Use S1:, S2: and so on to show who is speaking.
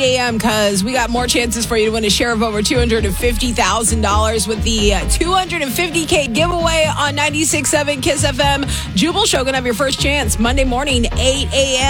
S1: a.m. because we got more chances for you to win a share of over $250,000 with the $250K giveaway on 96.7 KISS FM. Jubal Show going to have your first chance Monday morning, 8 a.m.